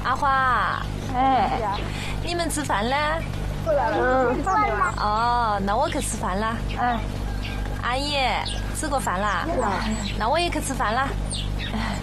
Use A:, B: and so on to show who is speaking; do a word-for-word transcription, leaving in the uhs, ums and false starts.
A: 阿花，
B: 哎，
A: 你们吃饭了？
B: 嗯，
A: 哦，那我去吃饭了。
B: 哎，
A: 阿姨，吃过饭啦？那我也去吃饭啦。